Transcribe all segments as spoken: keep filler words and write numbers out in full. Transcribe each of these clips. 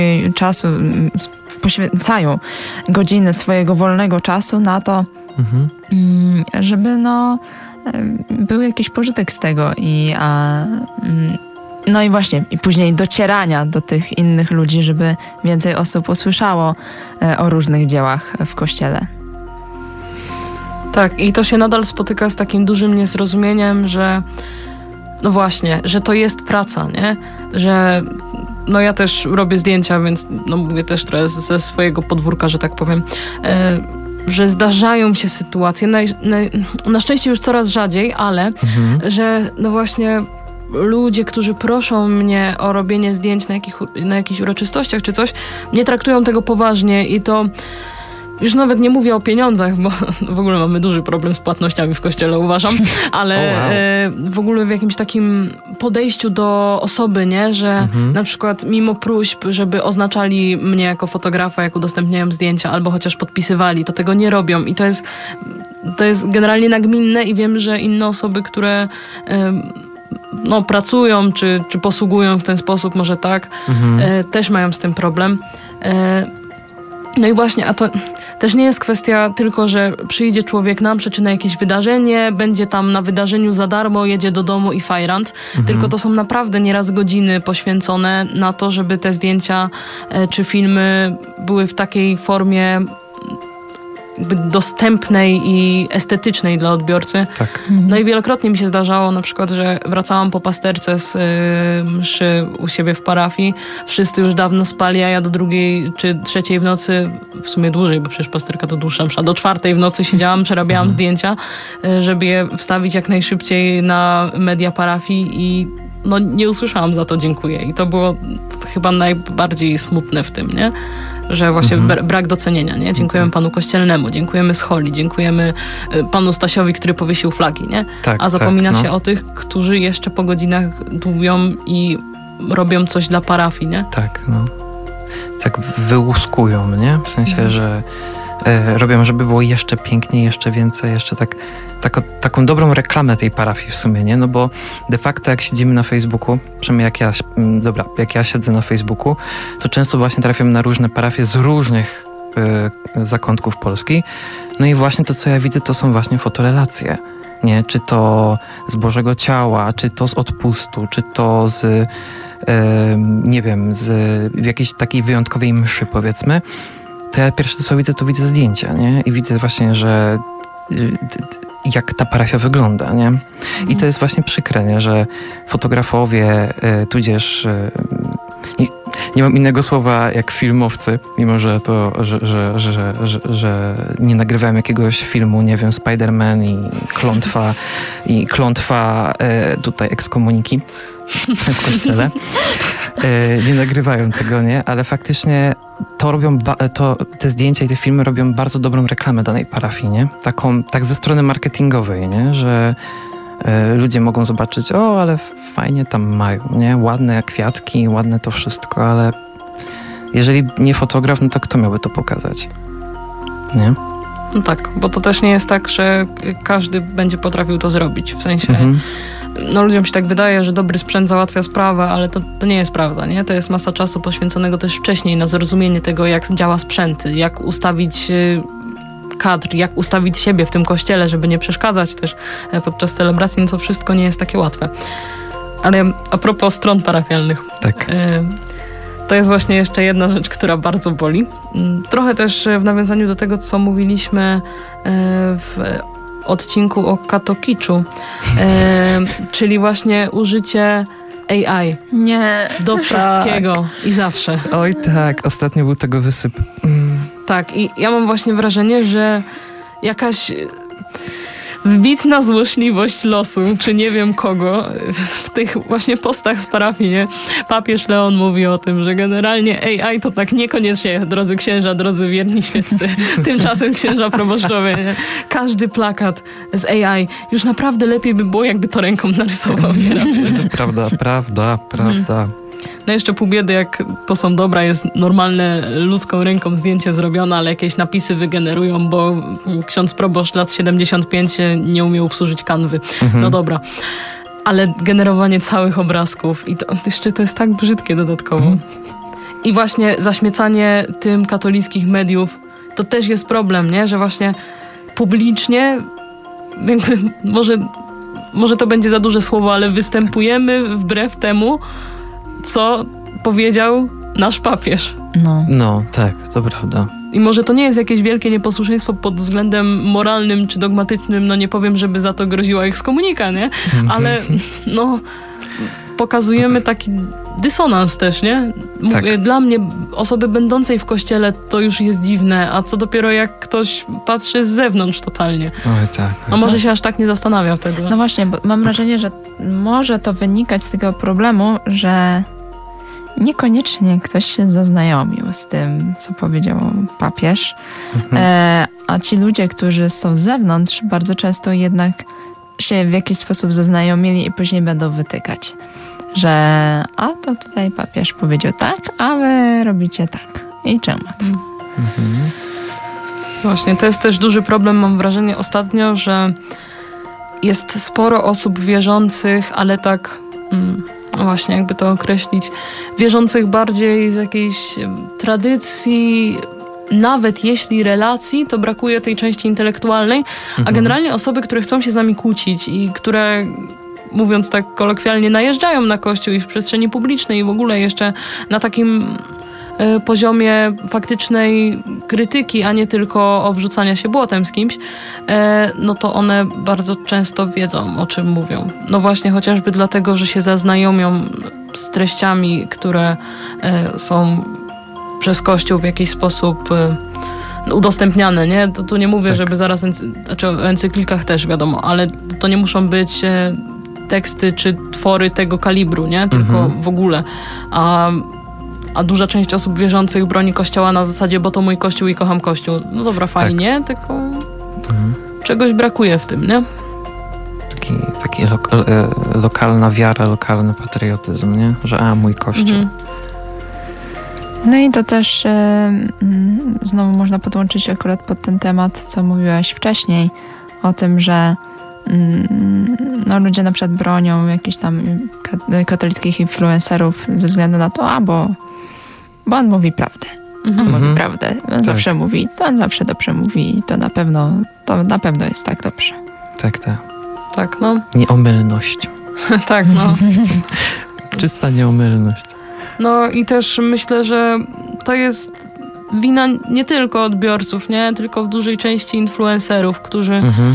czasu, poświęcają godziny swojego wolnego czasu na to, mhm. żeby no był jakiś pożytek z tego i a, no i właśnie i później docierania do tych innych ludzi, żeby więcej osób usłyszało o różnych dziełach w Kościele. Tak, i to się nadal spotyka z takim dużym niezrozumieniem, że no właśnie, że to jest praca, nie? Że no ja też robię zdjęcia, więc no mówię też trochę ze swojego podwórka, że tak powiem, e, że zdarzają się sytuacje, na, na, na szczęście już coraz rzadziej, ale mhm. że no właśnie ludzie, którzy proszą mnie o robienie zdjęć na, jakich, na jakichś uroczystościach czy coś, nie traktują tego poważnie i to już nawet nie mówię o pieniądzach, bo w ogóle mamy duży problem z płatnościami w Kościele, uważam, ale oh, wow. e, w ogóle w jakimś takim podejściu do osoby, nie, że mhm. na przykład mimo próśb, żeby oznaczali mnie jako fotografa, jak udostępniają zdjęcia, albo chociaż podpisywali, to tego nie robią i to jest, to jest generalnie nagminne i wiem, że inne osoby, które e, no, pracują, czy, czy posługują w ten sposób, może tak, mhm. e, też mają z tym problem. E, No i właśnie, a to też nie jest kwestia tylko, że przyjdzie człowiek na mszę czy na jakieś wydarzenie, będzie tam na wydarzeniu za darmo, jedzie do domu i fajrant, mhm. tylko to są naprawdę nieraz godziny poświęcone na to, żeby te zdjęcia e, czy filmy były w takiej formie jakby dostępnej i estetycznej dla odbiorcy. Tak. Mhm. No i wielokrotnie mi się zdarzało na przykład, że wracałam po pasterce z y, mszy u siebie w parafii, wszyscy już dawno spali, a ja do drugiej czy trzeciej w nocy, w sumie dłużej, bo przecież pasterka to dłuższa msza, do czwartej w nocy siedziałam, przerabiałam mhm. zdjęcia, y, żeby je wstawić jak najszybciej na media parafii i no nie usłyszałam za to dziękuję. I to było chyba najbardziej smutne w tym, nie? Że właśnie mhm. brak docenienia, nie? Dziękujemy panu Kościelnemu, dziękujemy Scholi, dziękujemy panu Stasiowi, który powiesił flagi, nie? Tak, a zapomina tak, no. się o tych, którzy jeszcze po godzinach dłubią i robią coś dla parafii, nie? Tak, no. Tak wyłuskują, nie? W sensie, mhm. że e, robią, żeby było jeszcze piękniej, jeszcze więcej, jeszcze tak, tako, taką dobrą reklamę tej parafii w sumie, nie? No bo de facto jak siedzimy na Facebooku, przynajmniej jak ja, dobra, jak ja siedzę na Facebooku, to często właśnie trafiam na różne parafie z różnych y, zakątków Polski. No i właśnie to, co ja widzę, to są właśnie fotorelacje, nie? Czy to z Bożego Ciała, czy to z odpustu, czy to z, y, nie wiem, z jakiejś takiej wyjątkowej mszy, powiedzmy. To ja pierwsze, co widzę, to widzę zdjęcia, nie? I widzę właśnie, że y, jak ta parafia wygląda, nie? I to jest właśnie przykre, nie? Że fotografowie, y, tudzież y, nie, nie mam innego słowa jak filmowcy, mimo że to, że, że, że, że, że nie nagrywałem jakiegoś filmu, nie wiem, Spider-Man i klątwa i klątwa y, tutaj ekskomuniki w Kościele. Y, nie nagrywają tego, nie? Ale faktycznie to robią, ba- to, te zdjęcia i te filmy robią bardzo dobrą reklamę danej parafii, nie? Taką, tak ze strony marketingowej, nie? Że y, ludzie mogą zobaczyć, o, ale fajnie tam mają, nie? Ładne kwiatki, ładne to wszystko, ale jeżeli nie fotograf, no to kto miałby to pokazać? Nie? No tak, bo to też nie jest tak, że każdy będzie potrafił to zrobić, w sensie mhm. no ludziom się tak wydaje, że dobry sprzęt załatwia sprawę, ale to, to nie jest prawda, nie? To jest masa czasu poświęconego też wcześniej na zrozumienie tego, jak działa sprzęt, jak ustawić y, kadr, jak ustawić siebie w tym kościele, żeby nie przeszkadzać też podczas celebracji, no to wszystko nie jest takie łatwe. Ale a propos stron parafialnych. Tak. Y, to jest właśnie jeszcze jedna rzecz, która bardzo boli. Trochę też w nawiązaniu do tego, co mówiliśmy y, w odcinku o katokiczu, e, czyli właśnie użycie A I. Nie. Do wszystkiego tak. i zawsze. Oj tak, ostatnio był tego wysyp. Mm. Tak, i ja mam właśnie wrażenie, że jakaś wybitna złośliwość losu, czy nie wiem kogo, w tych właśnie postach z parafii, nie? Papież Leon mówi o tym, że generalnie A I to tak niekoniecznie, drodzy księża, drodzy wierni świeccy, tymczasem księża proboszczowie, nie? Każdy plakat z A I. Już naprawdę lepiej by było, jakby to ręką narysował. Nie? Prawda, prawda, prawda. No jeszcze pół biedy, jak to są dobra, jest normalne ludzką ręką zdjęcie zrobione, ale jakieś napisy wygenerują, bo ksiądz proboszcz lat siedemdziesiąt pięć nie umiał obsłużyć kanwy. Mhm. No dobra. Ale generowanie całych obrazków i to jeszcze to jest tak brzydkie dodatkowo. Mhm. I właśnie zaśmiecanie tym katolickich mediów to też jest problem, nie? Że właśnie publicznie jakby może, może to będzie za duże słowo, ale występujemy wbrew temu, co powiedział nasz papież. No. No, tak, to prawda. I może to nie jest jakieś wielkie nieposłuszeństwo pod względem moralnym czy dogmatycznym, no nie powiem, żeby za to groziła ekskomunika, nie? Ale no pokazujemy taki dysonans też, nie? Mówię, Tak. dla mnie osoby będącej w kościele to już jest dziwne, a co dopiero jak ktoś patrzy z zewnątrz totalnie. Oj, tak. A może się aż tak nie zastanawia wtedy. No właśnie, bo mam wrażenie, że może to wynikać z tego problemu, że niekoniecznie ktoś się zaznajomił z tym, co powiedział papież, Mhm. e, a ci ludzie, którzy są z zewnątrz, bardzo często jednak się w jakiś sposób zaznajomili i później będą wytykać, że a to tutaj papież powiedział tak, a wy robicie tak. I czemu tak? Mhm. Właśnie, to jest też duży problem, mam wrażenie ostatnio, że jest sporo osób wierzących, ale tak, mm, no właśnie, jakby to określić, wierzących bardziej z jakiejś tradycji, nawet jeśli relacji, to brakuje tej części intelektualnej, a Mhm. generalnie osoby, które chcą się z nami kłócić i które, mówiąc tak kolokwialnie, najeżdżają na Kościół i w przestrzeni publicznej i w ogóle jeszcze na takim y, poziomie faktycznej krytyki, a nie tylko obrzucania się błotem z kimś, e, no to one bardzo często wiedzą, o czym mówią. No właśnie chociażby dlatego, że się zaznajomią z treściami, które e, są przez Kościół w jakiś sposób e, udostępniane, nie? To tu nie mówię, Tak. żeby zaraz, ency- znaczy o encyklikach też wiadomo, ale to nie muszą być e, teksty czy twory tego kalibru, nie? Tylko Mhm. w ogóle. A A duża część osób wierzących broni Kościoła na zasadzie, bo to mój Kościół i kocham Kościół. No dobra, fajnie, tylko Mhm. czegoś brakuje w tym, nie? Taki, taki lo- e, lokalna wiara, lokalny patriotyzm, nie? Że a, mój Kościół. Mhm. No i to też e, mm, znowu można podłączyć akurat pod ten temat, co mówiłaś wcześniej, o tym, że mm, no, ludzie na przykład bronią jakichś tam ka- katolickich influencerów ze względu na to, a bo, bo on mówi prawdę. On Mhm. mówi Mhm. prawdę. On zawsze mówi, to on zawsze dobrze mówi i to na pewno, to na pewno jest tak dobrze. Tak, tak. Tak, no. Nieomylność. tak, no. Czysta nieomylność. No i też myślę, że to jest wina nie tylko odbiorców, nie? Tylko w dużej części influencerów, którzy Mhm.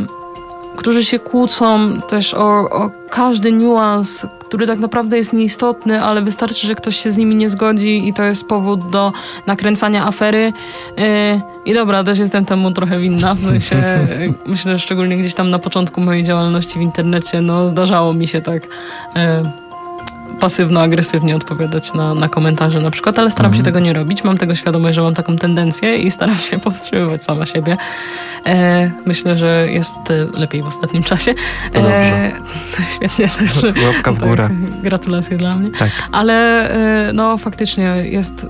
którzy się kłócą też o, o każdy niuans, który tak naprawdę jest nieistotny, ale wystarczy, że ktoś się z nimi nie zgodzi i to jest powód do nakręcania afery. Yy, I dobra, też jestem temu trochę winna. W sensie, yy, myślę, że szczególnie gdzieś tam na początku mojej działalności w internecie, no zdarzało mi się tak yy, pasywno-agresywnie odpowiadać na, na komentarze na przykład, ale staram Mhm. się tego nie robić. Mam tego świadomość, że mam taką tendencję i staram się powstrzymywać sama siebie. E, myślę, że jest e, lepiej w ostatnim czasie. To dobrze. Świetnie też. Łapka w górę. Tak, gratulacje dla mnie. Tak. Ale e, no faktycznie jest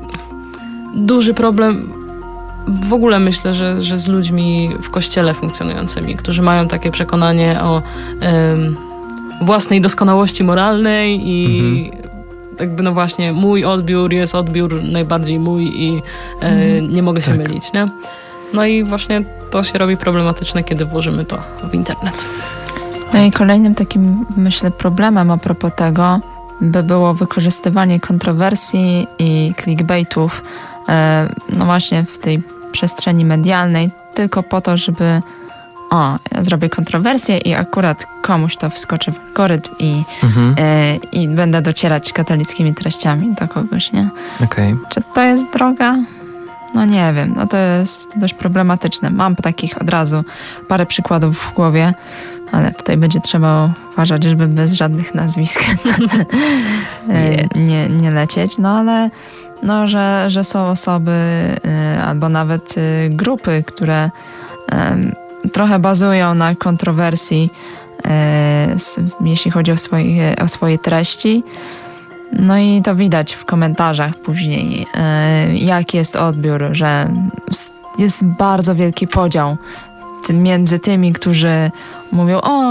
duży problem. W ogóle myślę, że, że z ludźmi w kościele funkcjonującymi, którzy mają takie przekonanie o em, własnej doskonałości moralnej i Mhm. jakby no właśnie mój odbiór jest odbiór najbardziej mój i e, Mhm. nie mogę się Tak. mylić, nie? No i właśnie to się robi problematyczne, kiedy włożymy to w internet. No i kolejnym takim, myślę, problemem a propos tego by było wykorzystywanie kontrowersji i clickbaitów e, no właśnie w tej przestrzeni medialnej tylko po to, żeby o, ja zrobię kontrowersję i akurat komuś to wskoczy w algorytm i, Mhm. e, i będę docierać katolickimi treściami do kogoś, nie? Okej. Czy to jest droga? No nie wiem, no to jest dość problematyczne. Mam takich od razu parę przykładów w głowie, ale tutaj będzie trzeba uważać, żeby bez żadnych nazwisk Yes. nie, nie lecieć. No ale no, że, że są osoby y, albo nawet y, grupy, które y, trochę bazują na kontrowersji, y, s- jeśli chodzi o swoje, o swoje treści. No i to widać w komentarzach później, y, jaki jest odbiór, że s- jest bardzo wielki podział ty- między tymi, którzy mówią, o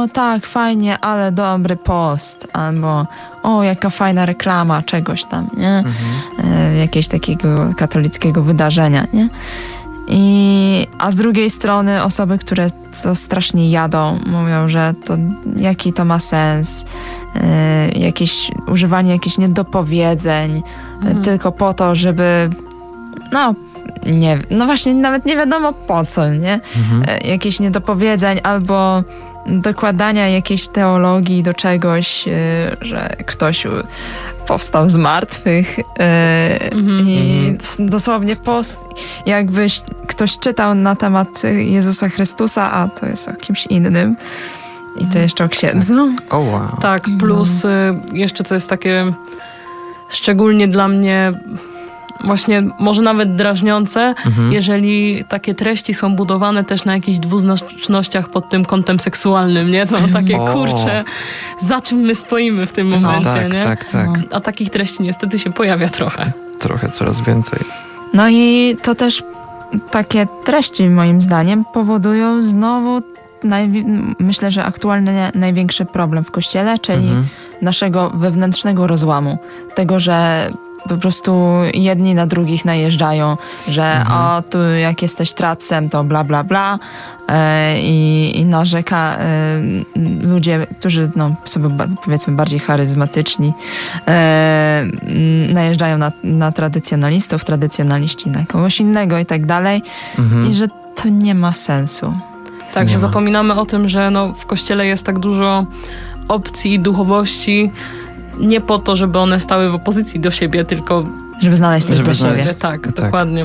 o tak, fajnie, ale dobry post, albo o, jaka fajna reklama czegoś tam, nie? Mhm. E, jakiegoś takiego katolickiego wydarzenia, nie? I, a z drugiej strony osoby, które to strasznie jadą, mówią, że to jaki to ma sens, e, jakieś używanie jakichś niedopowiedzeń, Mhm. e, tylko po to, żeby no, nie, no właśnie nawet nie wiadomo po co, nie? Mhm. E, jakieś niedopowiedzeń albo dokładania jakiejś teologii do czegoś, e, że ktoś u- powstał z martwych e, Mhm. i Mhm. dosłownie post, jakbyś ktoś czytał na temat Jezusa Chrystusa, a to jest o kimś innym i to jeszcze o księdzu. O wow. Tak, plus y, jeszcze co jest takie szczególnie dla mnie właśnie może nawet drażniące, Mhm. jeżeli takie treści są budowane też na jakichś dwuznacznościach pod tym kątem seksualnym, nie? No takie O. kurczę, za czym my stoimy w tym No, momencie, tak, nie? tak, tak. No. A takich treści niestety się pojawia trochę. Trochę coraz więcej. No i to też takie treści moim zdaniem powodują znowu najwi- myślę, że aktualnie największy problem w Kościele, czyli Mhm. naszego wewnętrznego rozłamu. Tego, że po prostu jedni na drugich najeżdżają, że Mhm. o, tu jak jesteś tracem, to bla, bla, bla e, i, i narzeka e, ludzie, którzy no, są ba- powiedzmy bardziej charyzmatyczni, e, najeżdżają na, na tradycjonalistów, tradycjonaliści na kogoś innego i tak dalej Mhm. i że to nie ma sensu. Tak, Nie że ma. zapominamy o tym, że no, w Kościele jest tak dużo opcji, duchowości, nie po to, żeby one stały w opozycji do siebie, tylko Żeby znaleźć coś Żeby dla znaleźć- siebie. tak, Tak. dokładnie.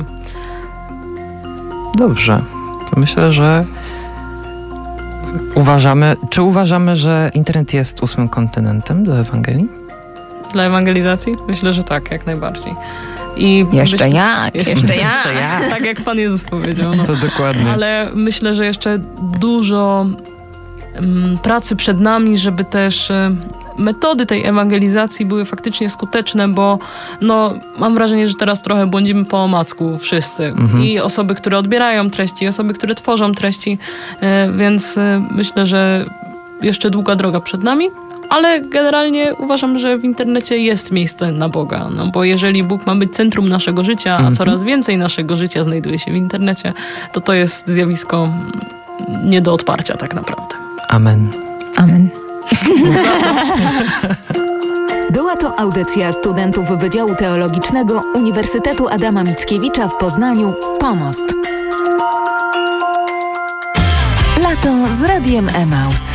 Dobrze. To myślę, że uważamy, czy uważamy, że internet jest ósmym kontynentem do Ewangelii? Dla ewangelizacji? Myślę, że tak, jak najbardziej. I Jeszcze myślę, jak, Jeszcze jeszcze ja. jak. Tak jak Pan Jezus powiedział. No. To dokładnie. Ale myślę, że jeszcze dużo mm, pracy przed nami, żeby też e, metody tej ewangelizacji były faktycznie skuteczne, bo no, mam wrażenie, że teraz trochę błądzimy po omacku wszyscy. Mhm. I osoby, które odbierają treści, i osoby, które tworzą treści, e, więc e, myślę, że jeszcze długa droga przed nami. Ale generalnie uważam, że w internecie jest miejsce na Boga, no bo jeżeli Bóg ma być centrum naszego życia, a Mhm. coraz więcej naszego życia znajduje się w internecie, to to jest zjawisko mm, nie do odparcia tak naprawdę. Amen. Amen. Była to audycja studentów Wydziału Teologicznego Uniwersytetu Adama Mickiewicza w Poznaniu Pomost. Lato z Radiem Emaus.